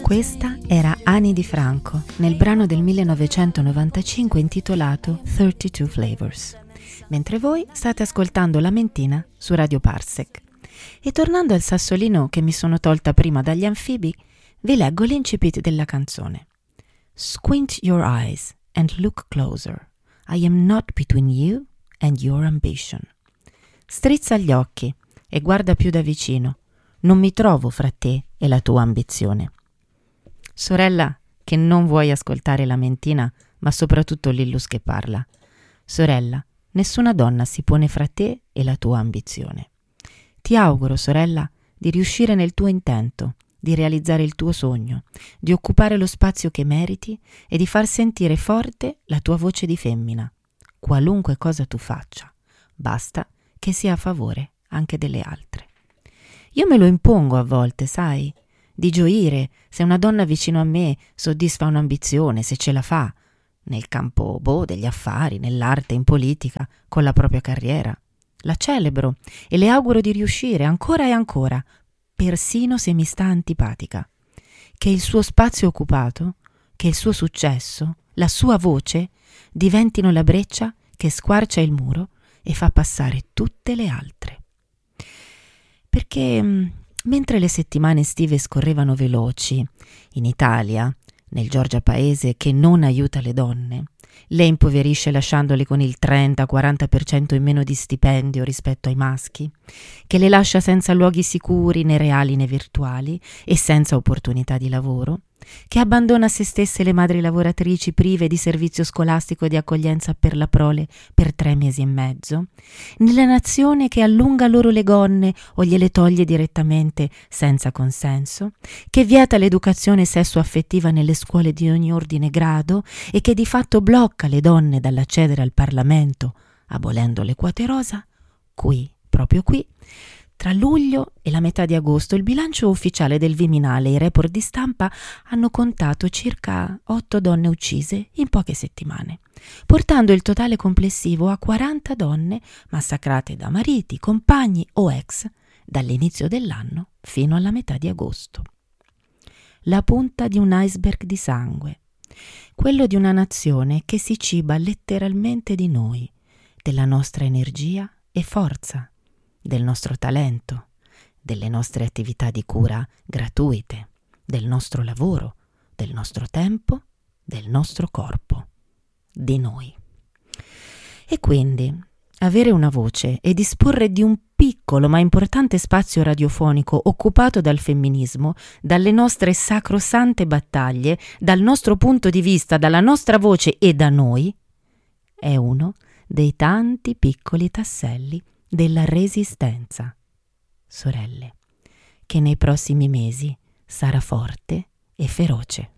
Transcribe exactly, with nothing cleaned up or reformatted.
Questa era Ani Di Franco nel brano del millenovecentonovantacinque intitolato thirty-two Flavors, mentre voi state ascoltando La Mentina su Radio Parsec. E tornando al sassolino che mi sono tolta prima dagli anfibi, vi leggo l'incipit della canzone. Squint your eyes and look closer. I am not between you and your ambition. Strizza gli occhi e guarda più da vicino. Non mi trovo fra te e la tua ambizione. Sorella che non vuoi ascoltare la mentina, ma soprattutto l'illus che parla. Sorella, nessuna donna si pone fra te e la tua ambizione. Ti auguro, sorella, di riuscire nel tuo intento, di realizzare il tuo sogno, di occupare lo spazio che meriti e di far sentire forte la tua voce di femmina, qualunque cosa tu faccia. Basta che sia a favore anche delle altre. Io me lo impongo a volte, sai? Di gioire se una donna vicino a me soddisfa un'ambizione, se ce la fa, nel campo boh, degli affari, nell'arte, in politica, con la propria carriera. La celebro e le auguro di riuscire ancora e ancora, persino se mi sta antipatica. Che il suo spazio occupato, che il suo successo, la sua voce diventino la breccia che squarcia il muro e fa passare tutte le altre. Perché mentre le settimane estive scorrevano veloci, in Italia, nel Giorgia Paese che non aiuta le donne, le impoverisce lasciandole con il trenta-quaranta per cento in meno di stipendio rispetto ai maschi, che le lascia senza luoghi sicuri né reali né virtuali e senza opportunità di lavoro, che abbandona se stesse le madri lavoratrici prive di servizio scolastico e di accoglienza per la prole per tre mesi e mezzo, nella nazione che allunga loro le gonne o gliele toglie direttamente senza consenso, che vieta l'educazione sessuo-affettiva nelle scuole di ogni ordine e grado e che di fatto blocca le donne dall'accedere al Parlamento, abolendo le quote rosa, qui, proprio qui, tra luglio e la metà di agosto il bilancio ufficiale del Viminale e i report di stampa hanno contato circa otto donne uccise in poche settimane, portando il totale complessivo a quaranta donne massacrate da mariti, compagni o ex dall'inizio dell'anno fino alla metà di agosto. La punta di un iceberg di sangue, quello di una nazione che si ciba letteralmente di noi, della nostra energia e forza, del nostro talento, delle nostre attività di cura gratuite, del nostro lavoro, del nostro tempo, del nostro corpo, di noi. E quindi avere una voce e disporre di un piccolo ma importante spazio radiofonico occupato dal femminismo, dalle nostre sacrosante battaglie, dal nostro punto di vista, dalla nostra voce e da noi, è uno dei tanti piccoli tasselli della resistenza, sorelle, che nei prossimi mesi sarà forte e feroce.